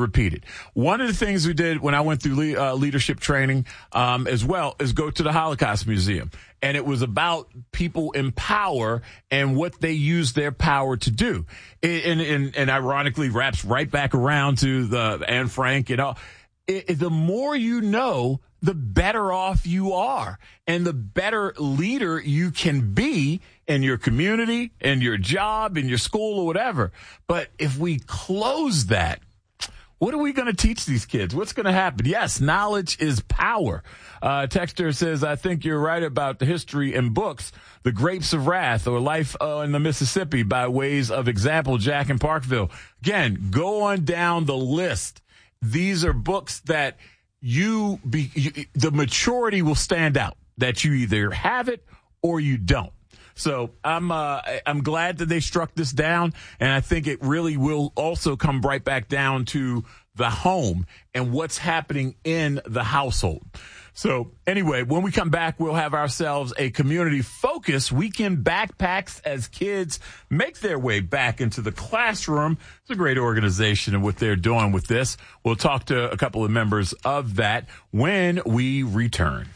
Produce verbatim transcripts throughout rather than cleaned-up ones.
repeat it. One of the things we did when I went through le- uh, leadership training um, as well is go to the Holocaust Museum. And it was about people in power and what they use their power to do. And, and, and ironically wraps right back around to the Anne Frank, you know. It, it, the more you know, the better off you are and the better leader you can be in your community, in your job, in your school or whatever. But if we close that, what are we going to teach these kids? What's going to happen? Yes, knowledge is power. Uh, Texter says, I think you're right about the history in books, The Grapes of Wrath or Life uh, in the Mississippi by ways of example, Jack in Parkville. Again, go on down the list. These are books that you, be, you the maturity will stand out, that you either have it or you don't. So I'm uh, I'm glad that they struck this down, and I think it really will also come right back down to the home and what's happening in the household. So anyway, when we come back, we'll have ourselves a community-focused weekend backpacks as kids make their way back into the classroom. It's a great organization and what they're doing with this. We'll talk to a couple of members of that when we return.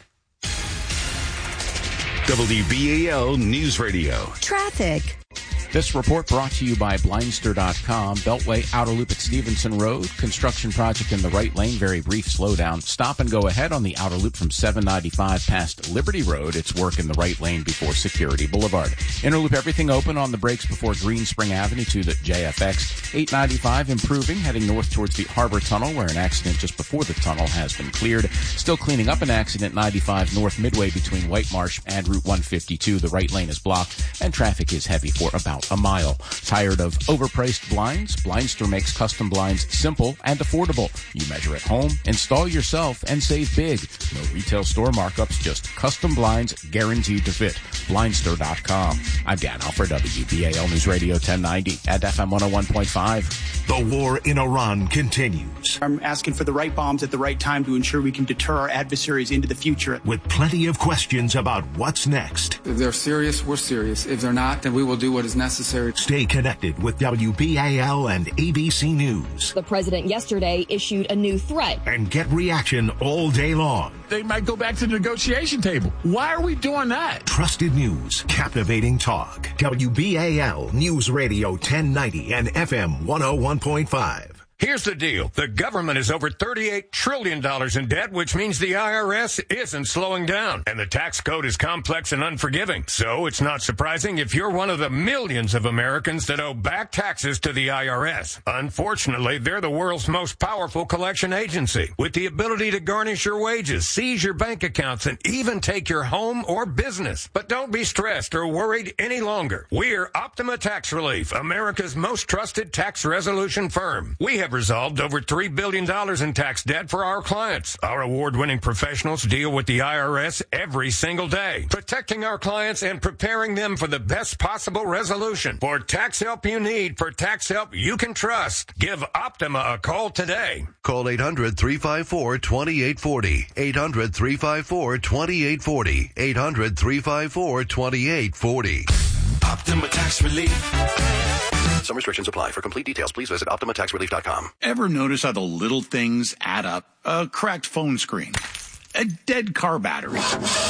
W B A L News Radio. Traffic. This report brought to you by Blindster dot com. Beltway outer loop at Stevenson Road. Construction project in the right lane. Very brief slowdown. Stop and go ahead on the outer loop from seven ninety-five past Liberty Road. It's work in the right lane before Security Boulevard. Inner loop, everything open on the brakes before Green Spring Avenue to the J F X. eight ninety-five improving, heading north towards the Harbor Tunnel where an accident just before the tunnel has been cleared. Still cleaning up an accident ninety-five north midway between White Marsh and Route one fifty-two. The right lane is blocked and traffic is heavy for about a mile. Tired of overpriced blinds? Blindster makes custom blinds simple and affordable. You measure at home, install yourself, and save big. No retail store markups, just custom blinds guaranteed to fit. Blindster dot com. I'm Dan Alford, W B A L News Radio ten ninety at F M one oh one point five. The war in Iran continues. I'm asking for the right bombs at the right time to ensure we can deter our adversaries into the future. With plenty of questions about what's next. If they're serious, we're serious. If they're not, then we will do what is necessary. Stay connected with W B A L and A B C News. The president yesterday issued a new threat. And get reaction all day long. They might go back to the negotiation table. Why are we doing that? Trusted news, captivating talk. W B A L News Radio ten ninety and F M one oh one point five. Here's the deal. The government is over thirty-eight trillion dollars in debt, which means the I R S isn't slowing down. And the tax code is complex and unforgiving. So it's not surprising if you're one of the millions of Americans that owe back taxes to the I R S. Unfortunately, they're the world's most powerful collection agency, with the ability to garnish your wages, seize your bank accounts, and even take your home or business. But don't be stressed or worried any longer. We're Optima Tax Relief, America's most trusted tax resolution firm. We have resolved over three billion dollars in tax debt for our clients. Our award-winning professionals deal with the I R S every single day, protecting our clients and preparing them for the best possible resolution. For tax help you need, for tax help you can trust, give Optima a call today. Call eight hundred, three five four, two eight four zero. eight hundred, three five four, two eight four zero. eight hundred, three five four, two eight four zero. Optima Tax Relief. Some restrictions apply. For complete details, please visit Optima Tax Relief dot com. Ever notice how the little things add up? A cracked phone screen, a dead car battery,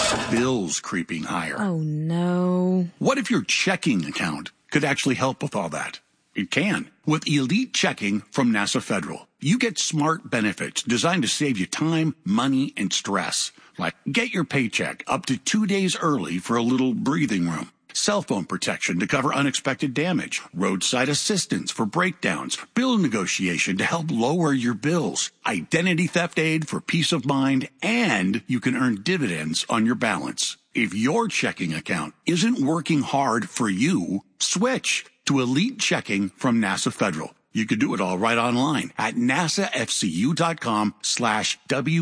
bills creeping higher. Oh, no. What if your checking account could actually help with all that? It can. With Elite Checking from NASA Federal, you get smart benefits designed to save you time, money, and stress. Like get your paycheck up to two days early for a little breathing room. Cell phone protection to cover unexpected damage, roadside assistance for breakdowns, bill negotiation to help lower your bills, identity theft aid for peace of mind, and you can earn dividends on your balance. If your checking account isn't working hard for you, switch to Elite Checking from NASA Federal. You can do it all right online at nasafcu.com slash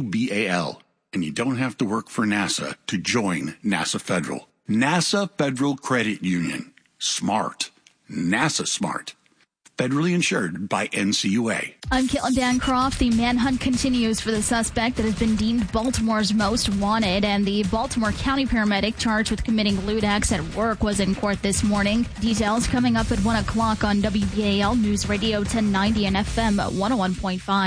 WBAL. And you don't have to work for NASA to join NASA Federal. NASA Federal Credit Union. Smart. NASA smart. Federally insured by N C U A. I'm Caitlin Bancroft. The manhunt continues for the suspect that has been deemed Baltimore's most wanted, and the Baltimore County paramedic charged with committing lewd acts at work was in court this morning. Details coming up at one o'clock on W B A L News Radio ten ninety and F M one oh one point five.